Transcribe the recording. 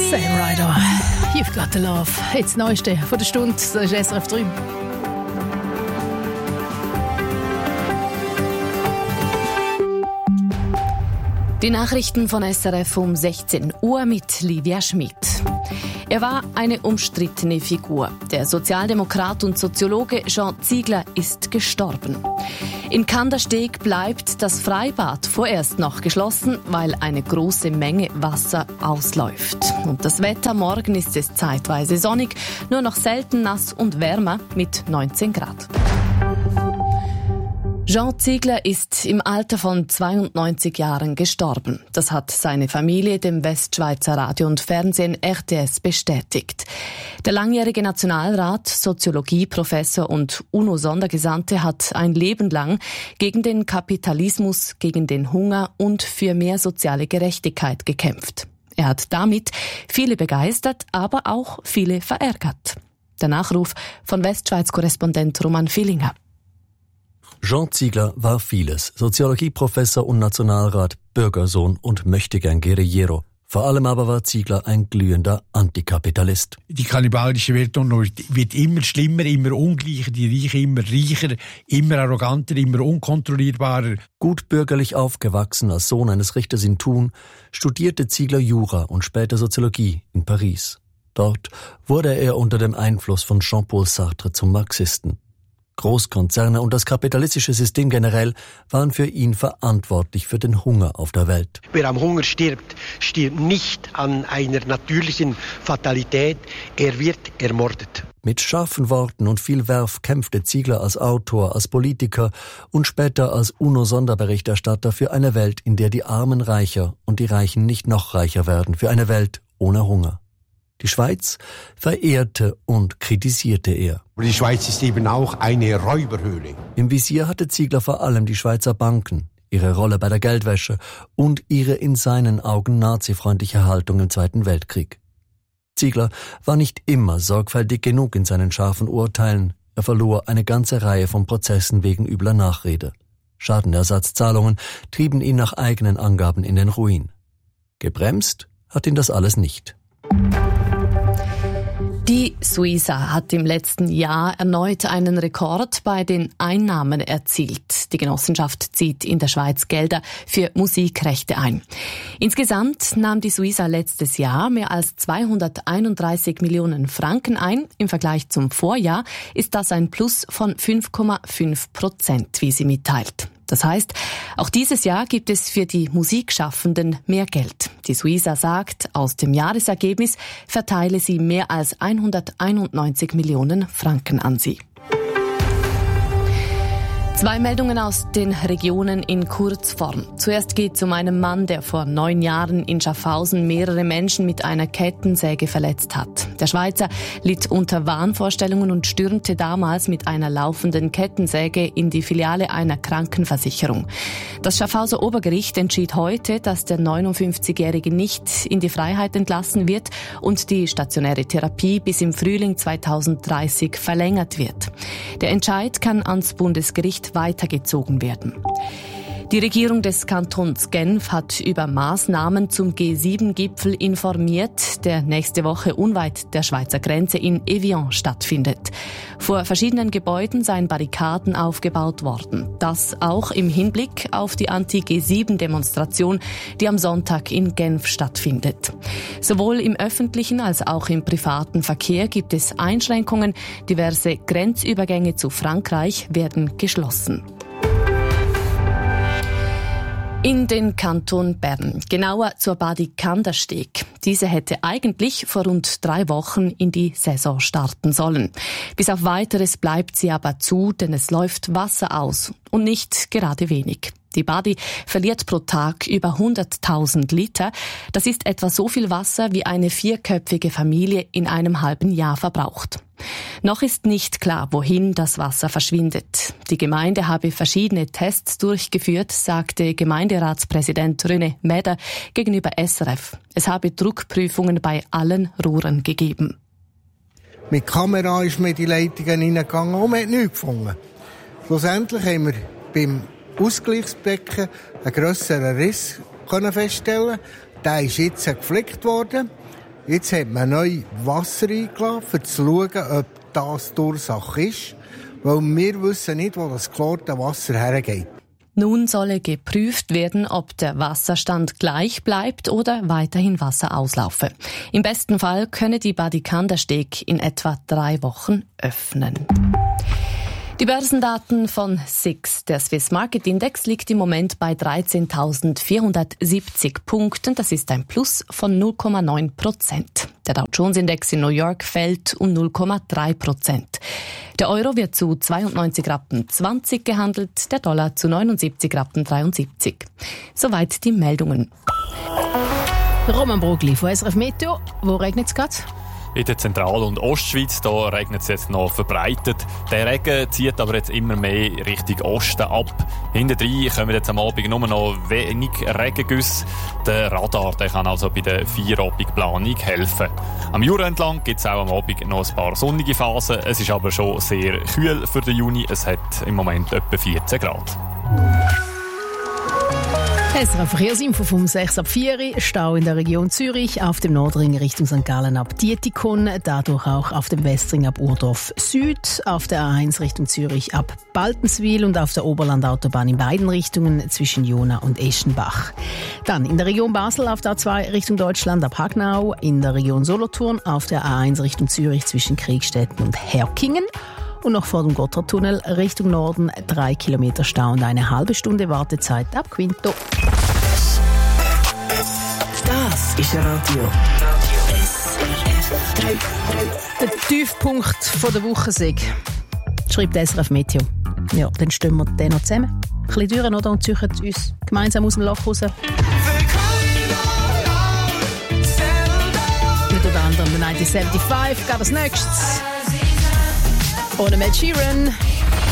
Sam Ryder, You've Got the Love. Jetzt das Neueste von der Stunde, das ist SRF 3. Die Nachrichten von SRF um 16 Uhr mit Livia Schmidt. Er war eine umstrittene Figur. Der Sozialdemokrat und Soziologe Jean Ziegler ist gestorben. In Kandersteg bleibt das Freibad vorerst noch geschlossen, weil eine große Menge Wasser ausläuft. Und das Wetter, morgen ist es zeitweise sonnig, nur noch selten nass und wärmer mit 19 Grad. Jean Ziegler ist im Alter von 92 Jahren gestorben. Das hat seine Familie dem Westschweizer Radio und Fernsehen RTS bestätigt. Der langjährige Nationalrat, Soziologieprofessor und UNO-Sondergesandte hat ein Leben lang gegen den Kapitalismus, gegen den Hunger und für mehr soziale Gerechtigkeit gekämpft. Er hat damit viele begeistert, aber auch viele verärgert. Der Nachruf von Westschweiz-Korrespondent Roman Villinger. Jean Ziegler war vieles. Soziologieprofessor und Nationalrat, Bürgersohn und Möchtegern-Guerillero. Vor allem aber war Ziegler ein glühender Antikapitalist. Die kannibalische Weltordnung wird immer schlimmer, immer ungleicher, die Reichen immer reicher, immer arroganter, immer unkontrollierbarer. Gut bürgerlich aufgewachsen als Sohn eines Richters in Thun, studierte Ziegler Jura und später Soziologie in Paris. Dort wurde er unter dem Einfluss von Jean-Paul Sartre zum Marxisten. Großkonzerne und das kapitalistische System generell waren für ihn verantwortlich für den Hunger auf der Welt. Wer am Hunger stirbt, stirbt nicht an einer natürlichen Fatalität, er wird ermordet. Mit scharfen Worten und viel Werf kämpfte Ziegler als Autor, als Politiker und später als UNO-Sonderberichterstatter für eine Welt, in der die Armen reicher und die Reichen nicht noch reicher werden, für eine Welt ohne Hunger. Die Schweiz verehrte und kritisierte er. Die Schweiz ist eben auch eine Räuberhöhle. Im Visier hatte Ziegler vor allem die Schweizer Banken, ihre Rolle bei der Geldwäsche und ihre in seinen Augen nazifreundliche Haltung im Zweiten Weltkrieg. Ziegler war nicht immer sorgfältig genug in seinen scharfen Urteilen. Er verlor eine ganze Reihe von Prozessen wegen übler Nachrede. Schadenersatzzahlungen trieben ihn nach eigenen Angaben in den Ruin. Gebremst hat ihn das alles nicht. Die Suiza hat im letzten Jahr erneut einen Rekord bei den Einnahmen erzielt. Die Genossenschaft zieht in der Schweiz Gelder für Musikrechte ein. Insgesamt nahm die Suiza letztes Jahr mehr als 231 Millionen Franken ein. Im Vergleich zum Vorjahr ist das ein Plus von 5,5%, wie sie mitteilt. Das heißt, auch dieses Jahr gibt es für die Musikschaffenden mehr Geld. Die Suiza sagt, aus dem Jahresergebnis verteile sie mehr als 191 Millionen Franken an sie. 2 Meldungen aus den Regionen in Kurzform. Zuerst geht es um einen Mann, der vor 9 Jahren in Schaffhausen mehrere Menschen mit einer Kettensäge verletzt hat. Der Schweizer litt unter Wahnvorstellungen und stürmte damals mit einer laufenden Kettensäge in die Filiale einer Krankenversicherung. Das Schaffhauser Obergericht entschied heute, dass der 59-Jährige nicht in die Freiheit entlassen wird und die stationäre Therapie bis im Frühling 2030 verlängert wird. Der Entscheid kann ans Bundesgericht weitergezogen werden. Die Regierung des Kantons Genf hat über Maßnahmen zum G7-Gipfel informiert, der nächste Woche unweit der Schweizer Grenze in Evian stattfindet. Vor verschiedenen Gebäuden seien Barrikaden aufgebaut worden. Das auch im Hinblick auf die Anti-G7-Demonstration, die am Sonntag in Genf stattfindet. Sowohl im öffentlichen als auch im privaten Verkehr gibt es Einschränkungen. Diverse Grenzübergänge zu Frankreich werden geschlossen. In den Kanton Bern, genauer zur Badi Kandersteg. Diese hätte eigentlich vor rund 3 Wochen in die Saison starten sollen. Bis auf Weiteres bleibt sie aber zu, denn es läuft Wasser aus und nicht gerade wenig. Die Badi verliert pro Tag über 100.000 Liter. Das ist etwa so viel Wasser, wie eine 4-köpfige Familie in einem halben Jahr verbraucht. Noch ist nicht klar, wohin das Wasser verschwindet. Die Gemeinde habe verschiedene Tests durchgeführt, sagte Gemeinderatspräsident René Meder gegenüber SRF. Es habe Druckprüfungen bei allen Rohren gegeben. Mit Kamera ist man in die Leitungen hineingegangen und man hat nichts gefunden. Schlussendlich haben wir beim Ausgleichsbecken einen grösseren Riss feststellen. Der ist jetzt geflickt worden. Jetzt hat man neu Wasser eingeladen, um zu schauen, ob das die Ursache ist. Weil wir wissen nicht, wo das geklorte Wasser hergeht. Nun solle geprüft werden, ob der Wasserstand gleich bleibt oder weiterhin Wasser auslaufe. Im besten Fall könne die Badikandersteg in etwa 3 Wochen öffnen. Die Börsendaten von SIX. Der Swiss Market Index liegt im Moment bei 13.470 Punkten. Das ist ein Plus von 0,9%. Der Dow Jones Index in New York fällt um 0,3%. Der Euro wird zu 92,20 Rappen gehandelt, der Dollar zu 79,73 Rappen. Soweit die Meldungen. Roman Brugli von SRF Meteo. Wo regnet es gerade? In der Zentral- und Ostschweiz da regnet es jetzt noch verbreitet. Der Regen zieht aber jetzt immer mehr Richtung Osten ab. Hintendrein kommen jetzt am Abend nur noch wenig Regengüsse. Der Radar der kann also bei der Feierabendplanung helfen. Am Jura entlang gibt es auch am Abend noch ein paar sonnige Phasen. Es ist aber schon sehr kühl für den Juni. Es hat im Moment etwa 14 Grad. SRF Verkehrsinfo vom 6 ab 4. Stau in der Region Zürich, auf dem Nordring Richtung St. Gallen ab Dietikon, dadurch auch auf dem Westring ab Urdorf Süd, auf der A1 Richtung Zürich ab Baltenswil und auf der Oberlandautobahn in beiden Richtungen zwischen Jona und Eschenbach. Dann in der Region Basel auf der A2 Richtung Deutschland ab Hagnau, in der Region Solothurn auf der A1 Richtung Zürich zwischen Kriegstetten und Herkingen. Und noch vor dem Gotthardtunnel Richtung Norden 3 Kilometer Stau und eine halbe Stunde Wartezeit ab Quinto. Das ist Radio. Der Tiefpunkt von der Woche schreibt SRF Meteo. Ja, dann stehen wir den noch zusammen. Ein bisschen Türen oder und züchen uns gemeinsam aus dem Loch raus. Mit unter anderem 1975 gab es nächstes. Ohne Ed Sheeran.